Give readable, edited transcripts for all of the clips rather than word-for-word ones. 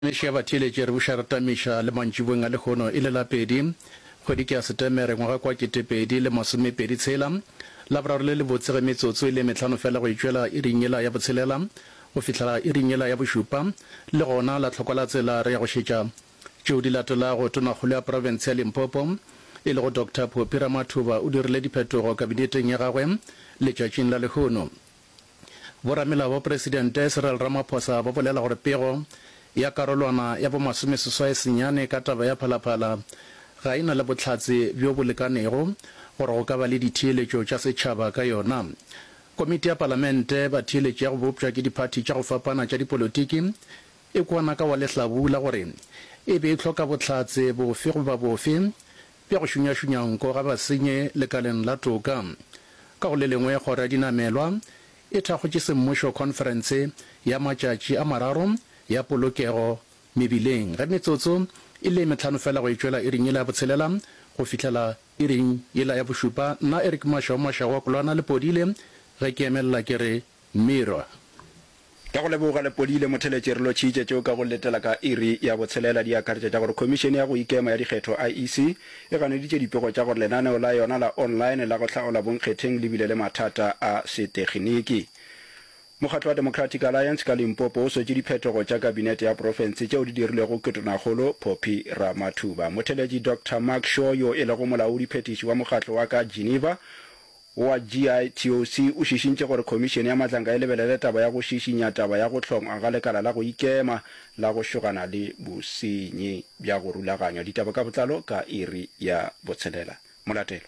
Sheba Tilejer Busharatamisha, Lemanjibunga Lehono, Ilela Pedi, Kodika Setemere, Mwaki Tepedi, Lemasumi Peditselam, Labra Lele Botseremitso, Swile Metano Fella Rijuela, Irinela Yabuselam, Ofitala Irinela Yabushupa, Lerona, La Tocolazela, Reoshicha, Jodi Latola, Rotona Hula Provincial in Popom, Ilo Doctor Popiramatuba, Udir Lady Petro, Cabinet Yarawem, Lechachin Lalehono. Voramila President Israel Ramaphosa, Bopolela Repero, ya karolwana ya bomasome seswae senyane ka taba ya phalaphala ga ina le botlhatse bjo bo lekanego gore go ka ba le ditheeletšo tša setšhaba ka yona. Komiti ya palamente ba theeletše ya go bopša ke diphathi tša go fapana tša dipolotiki e kwana ka wa lehlabula gore e be e hloka botlhatse bofe goba bofe bja go šunyašunya nko ga basenye lekaleng la toka. Ka go le lengwe kgoro ya dinamelwa e thakgotše semmušo conference ya matšatši a mararo ya polokego mebileng ga metsotso e le metlhano fela go itšwela iring yela ya botshelela go fihlela iring yela ya bošupa. Nna Eric Mashawa Kolwana le podile ge ke emelela ke re miro ka go leboga le podile motheletše re lo tšhitše tšeo ka go letela ka iri ya botshelela di akaretša tša gore komišene ya go ikema ya dikgetho IEC e ganeditše dipego tša gore lenaneo la yona la online la go hlaola bonkgetheng le bile le mathata a setekginiki. Mokgatlo wa Democratic Alliance ka Limpopo o sotše diphetogo tša kabinete ya profense tšeo di dirilego ke tonakgolo Poppy Ramathuba. Motheletši Dr. Mark Shaw yo e lego molaodi phetiši wa mokgatlo wa ka Geneva wa GITOC o šišintše gore komišene ya matlanka e lebelele taba ya go šišinya taba ya go hlongwa ga lekala la go ikema la go šogana le bosenyi bja go rulaganywa. Ditaba ka botlalo ka iri ya botshelela. Molatelo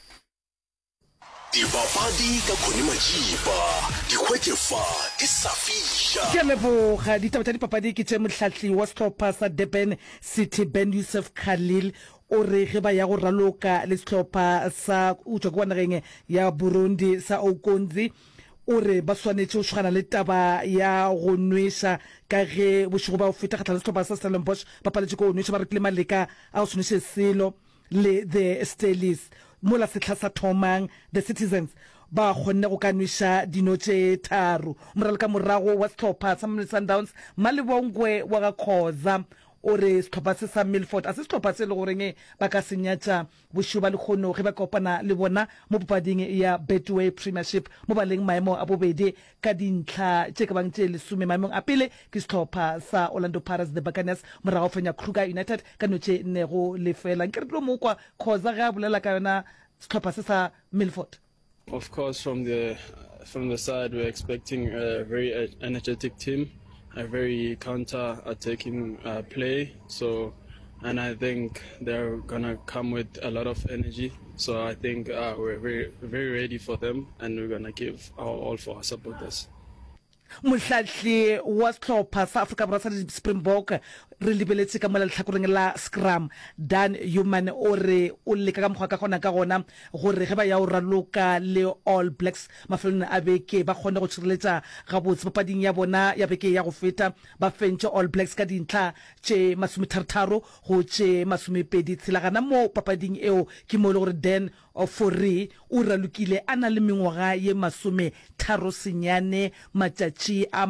dipapadi ka khone majiba dikgwetlefa di safisha ke leboga ditaba tša dipapadi ke tše mohlahli wa sehlopha sa Durban City Ben Yusuf Khalil o re ge ba ya go raloka le sehlopha sa utswa ke wanageng ya Burundi sa Okonzi o re ba swanetše o šogana le taba ya go nwesa ka ge bošego ba o feta kgatlha le sehlopha sa Stellenbosch ba paletše ko o nwesa ba rekile maleka a o swanetše selo le the Steelers mola setla sa thomang the Citizens ba kgonne go ka nwisha dino tše tharo moralo ka morago wa sehlopha sa Sundowns Malebongwe wa ga Khoza o re sehlopha se sa Milford a se sehlopha se le goreng ba ka senyatša bošuba le kgono ge ba kopana le bona mo papading ya Betway Premiership mo ba leng maemo a bobedi ka dintlha tše ka bang tše lesome. Maemong a pele ke sehlopha sa Orlando Pirates the Buccaneers morago fenya Kruger United ka no tše nego lefela. Nke re tlo mo kwa Khoza ge a bolela ka yona sehlopha se sa Milford. Of course, from the side, we're expecting a very energetic team, a very counter-attacking play. So, and I think they're gonna come with a lot of energy. So I think we're very, very ready for them, and we're gonna give our all for our supporters. Mohlahli wa sehlopha sa Afrika Borwa sa Springbok re lebeletse ka mola lehlakoreng la Scrum Dan Human o re o leka ka mokgwa ka gona ka gona gore ge ba ya o raloka le All Blacks mafelong a beke ba kgone go tshireletša gabotse papading ya bona ya beke ya go feta ba fentše All Blacks ka dintlha tše 33 go tše 20 tshilagana mo papading eo ke mo le gore Dan Ofori o ralokile a na le mengwaga ye 30 senyane matšatši a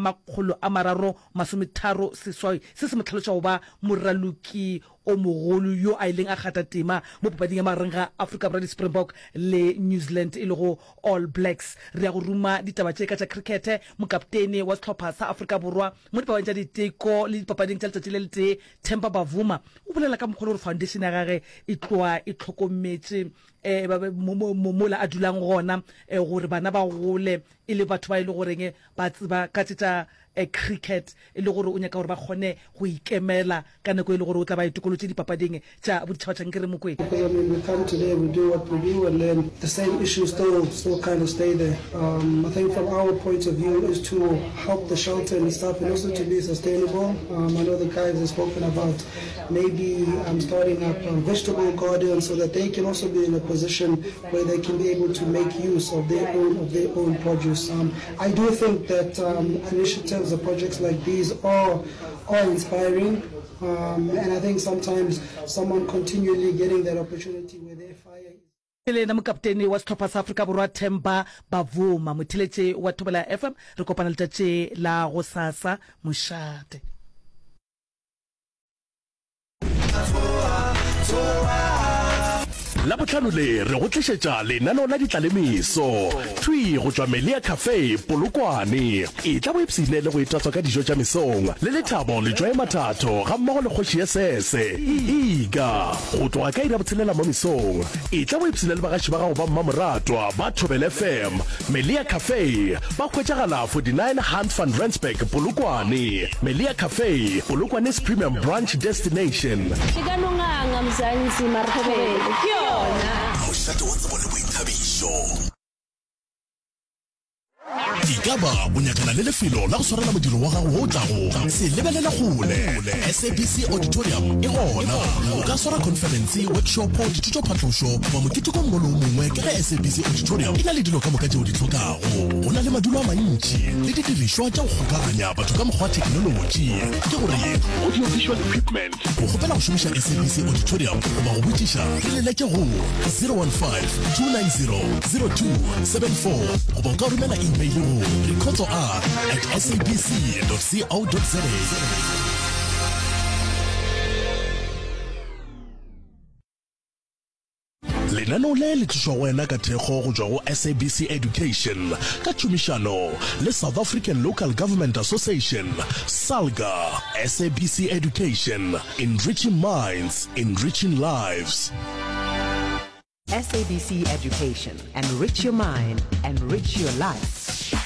330 seswai se se motlhalotša go ba moraloki o mogolo yo a ileng a gata tema mo papading ya mareng ga Africa Borwa Springbok le New Zealand e le go All Blacks. Re ya go ruma ditaba tše ka tša cricket mokaptene wa sehlopha sa Afrika Borwa mo dipapadi tša diteko le dipapading tša letšatši le le tee Themba Bavuma o bolela ka mokgwa gore foundation ya gage e tloa e tlhokometše mola a dulang gona gore bana ba gole e le batho ba ile goreng ba tseba ka tša cricket e le gore o nyaka gore ba kgone go ikemela ka nako e le gore o tla ba itokolotše dipapading tša boditšhaba tša nkere mokweng. Because I mean, we come today, we do what we do, and then the same issues still kind of stay there. I think from our point of view is to help the shelter and stuff, and also to be sustainable. I know the guys have spoken about maybe starting up vegetable gardens so that they can also be in a position where they can be able to make use of their own produce. I do think that initiatives or projects like these are inspiring. And I think sometimes someone continually getting that opportunity where their fire is. Le na mokaptene wa sehlopha sa Afrika Borwa Themba Bavuma motheletše wa Thobela FM re kopana letšatši la go sasa mošate. la botlhano le re go tlišetša lenaneo la ditlalemiso twi go tšwa Melia Cafe Polokwane e tla bo epsene le go itatswa ka dijo tša mesong le lethabo le tšwa mathato ga mmogo le kgoši ya sese iga go tloga ka ira botshelela mo mesong e tla bo epsene le bagaši ba gago ba mmamoratwa ba Thobela FM. Melia Cafe ba hwetšagala 49 Hunt van Rensburg Polokwane. Melia Cafe Polokwane's premium brunch destination. Sikanunganga Mzansi Marhobele kuyona mošate wa tsebo le boithabišo. Ikaba o nyakana le lefelo la go swarela modiro wa gago o tlago se lebelela gole SABC Auditorium e gona o ka swara conference workshop dithuto phatlošo wa moketeko mongwe le mongwe ka ga SABC Auditorium e na le dilo ka moka tšeo di tlhokago o na le madulo a mantši le didirišwa tša go kgokaganya batho ka mokgwa technology ke gore audio visual equipment go gopela go šomiša SABC Auditorium goba go botšiša re leleke go 015-290-0274 goba o ka romela email go recorder@sabc.co.za. lenaneo le le tlišwa wena ka thekgo go tšwa go SABC Education ka tšomišano le South African Local Government Association SALGA. SABC Education, enriching minds, enriching lives. SABC Education, enrich your mind, enrich your life.